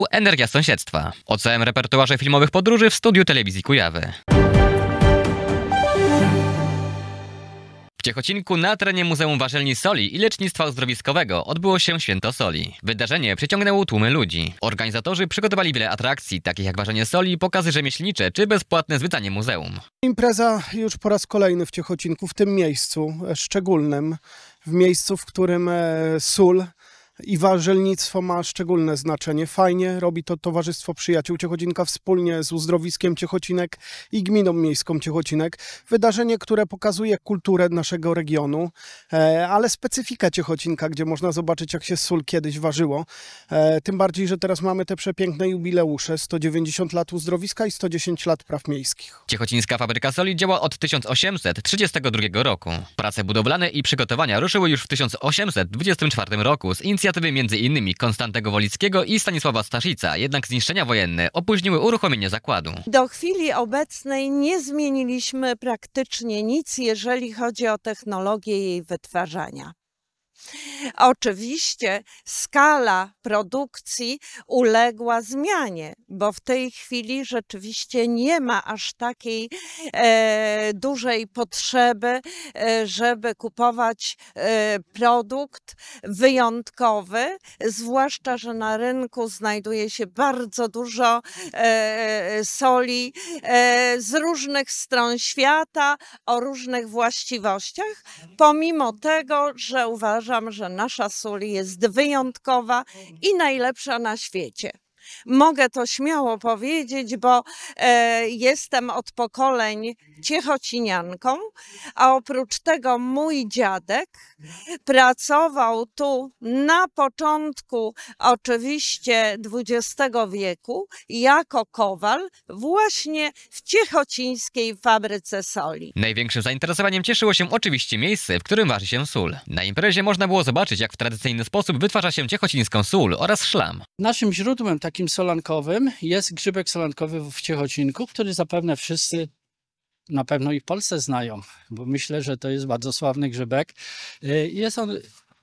Energia sąsiedztwa. O całym repertuarze filmowych podróży w studiu telewizji Kujawy. W Ciechocinku na terenie Muzeum Warzelni Soli i Lecznictwa Uzdrowiskowego odbyło się Święto Soli. Wydarzenie przyciągnęło tłumy ludzi. Organizatorzy przygotowali wiele atrakcji, takich jak ważenie soli, pokazy rzemieślnicze czy bezpłatne zwiedzanie muzeum. Impreza już po raz kolejny w Ciechocinku, w tym miejscu szczególnym, w miejscu, w którym sól i warzelnictwo ma szczególne znaczenie. Fajnie robi to Towarzystwo Przyjaciół Ciechocinka wspólnie z Uzdrowiskiem Ciechocinek i Gminą Miejską Ciechocinek. Wydarzenie, które pokazuje kulturę naszego regionu, ale specyfikę Ciechocinka, gdzie można zobaczyć, jak się sól kiedyś ważyło. Tym bardziej, że teraz mamy te przepiękne jubileusze, 190 lat uzdrowiska i 110 lat praw miejskich. Ciechocińska fabryka soli działa od 1832 roku. Prace budowlane i przygotowania ruszyły już w 1824 roku z inicjatywy m.in. Konstantego Wolickiego i Stanisława Staszica, jednak zniszczenia wojenne opóźniły uruchomienie zakładu. Do chwili obecnej nie zmieniliśmy praktycznie nic, jeżeli chodzi o technologię jej wytwarzania. Oczywiście skala produkcji uległa zmianie, bo w tej chwili rzeczywiście nie ma aż takiej dużej potrzeby, żeby kupować produkt wyjątkowy, zwłaszcza że na rynku znajduje się bardzo dużo soli z różnych stron świata, o różnych właściwościach, pomimo tego, że uważam, że nasza sól jest wyjątkowa i najlepsza na świecie. Mogę to śmiało powiedzieć, bo jestem od pokoleń ciechocinianką, a oprócz tego mój dziadek pracował tu na początku oczywiście XX wieku jako kowal właśnie w ciechocińskiej fabryce soli. Największym zainteresowaniem cieszyło się oczywiście miejsce, w którym waży się sól. Na imprezie można było zobaczyć, jak w tradycyjny sposób wytwarza się ciechocińską sól oraz szlam. Naszym źródłem takim solankowym jest grzybek solankowy w Ciechocinku, który zapewne wszyscy na pewno i w Polsce znają, bo myślę, że to jest bardzo sławny grzybek. Jest on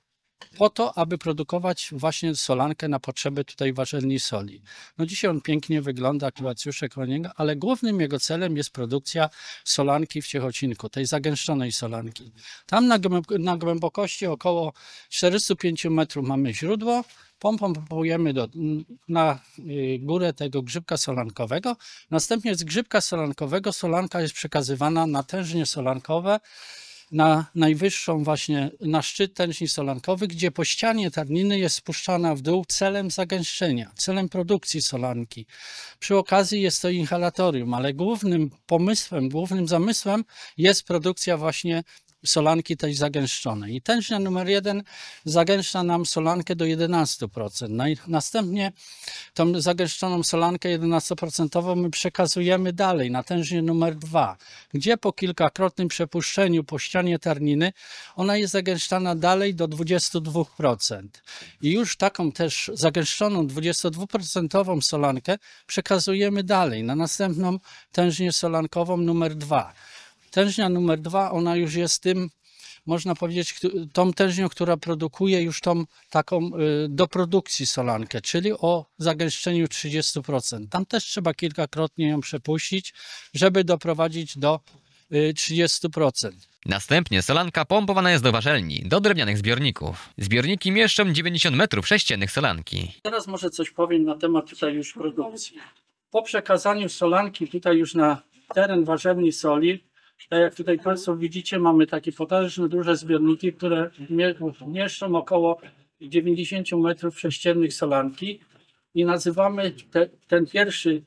po to, aby produkować właśnie solankę na potrzeby tutaj warzelni soli. No dzisiaj on pięknie wygląda, akwaciuszek o niego, ale głównym jego celem jest produkcja solanki w Ciechocinku, tej zagęszczonej solanki. Tam na głębokości około 405 metrów mamy źródło. Pompą pompujemy na górę tego grzybka solankowego. Następnie z grzybka solankowego solanka jest przekazywana na tężnie solankowe, na najwyższą właśnie, na szczyt tężni solankowych, gdzie po ścianie tarniny jest spuszczana w dół celem zagęszczenia, celem produkcji solanki. Przy okazji jest to inhalatorium, ale głównym pomysłem, głównym zamysłem jest produkcja właśnie solanki tej zagęszczonej. I tężnia numer 1 zagęszcza nam solankę do 11%. Następnie tą zagęszczoną solankę 11% my przekazujemy dalej na tężnię numer 2, gdzie po kilkakrotnym przepuszczeniu po ścianie tarniny ona jest zagęszczana dalej do 22%. I już taką też zagęszczoną 22% solankę przekazujemy dalej na następną tężnię solankową numer 2. Tężnia numer 2, ona już jest tym, można powiedzieć, tą tężnią, która produkuje już tą taką do produkcji solankę, czyli o zagęszczeniu 30%. Tam też trzeba kilkakrotnie ją przepuścić, żeby doprowadzić do 30%. Następnie solanka pompowana jest do warzelni, do drewnianych zbiorników. Zbiorniki mieszczą 90 metrów sześciennych solanki. Teraz może coś powiem na temat tutaj już produkcji. Po przekazaniu solanki tutaj już na teren warzelni soli, tak jak tutaj Państwo widzicie, mamy takie potężne, duże zbiorniki, które mieszczą około 90 metrów sześciennych solanki i nazywamy ten pierwszy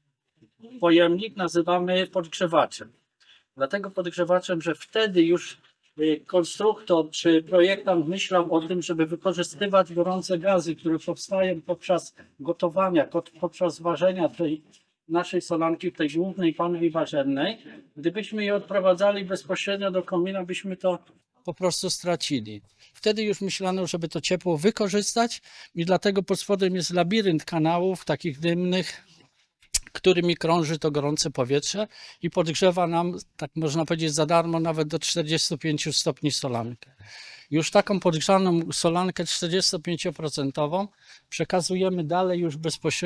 pojemnik nazywamy podgrzewaczem. Dlatego podgrzewaczem, że wtedy już konstruktor czy projektant myślał o tym, żeby wykorzystywać gorące gazy, które powstają podczas gotowania, podczas ważenia tej naszej solanki, tej głównej panwi warzelnej. Gdybyśmy je odprowadzali bezpośrednio do komina, byśmy to po prostu stracili. Wtedy już myślano, żeby to ciepło wykorzystać i dlatego pod spodem jest labirynt kanałów takich dymnych, którymi krąży to gorące powietrze i podgrzewa nam, tak można powiedzieć, za darmo nawet do 45 stopni solankę. Już taką podgrzaną solankę 45% przekazujemy dalej już bezpośrednio